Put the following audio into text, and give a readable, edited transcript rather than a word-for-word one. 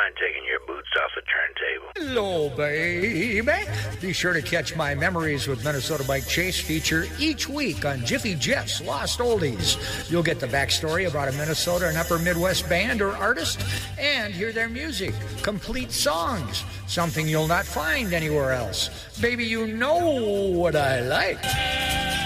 mind taking your boots off the turntable? Hello, baby. Be sure to catch my Memories with Minnesota Bike Chase feature each week on Jiffy Jeff's Lost Oldies. You'll get the backstory about a Minnesota and Upper Midwest band or artist and hear their music, complete songs, something you'll not find anywhere else. Baby, you know what I like.